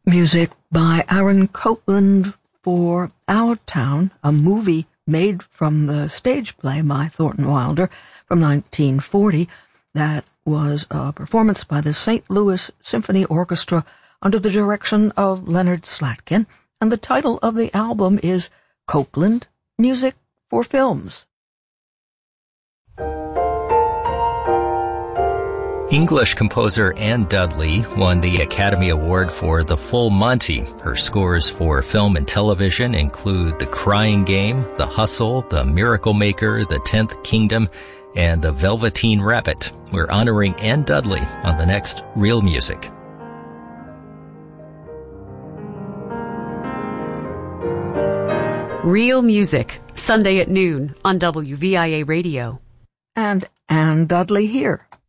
Music by Aaron Copland for Our Town, a movie made from the stage play by Thornton Wilder from 1940 that was a performance by the St. Louis Symphony Orchestra under the direction of Leonard Slatkin, and the title of the album is Copland Music for Films. English composer Anne Dudley won the Academy Award for The Full Monty. Her scores for film and television include The Crying Game, The Hustle, The Miracle Maker, The 10th Kingdom, and The Velveteen Rabbit. We're honoring Anne Dudley on the next Real Music. Real Music, Sunday at noon on WVIA Radio. And Anne Dudley here.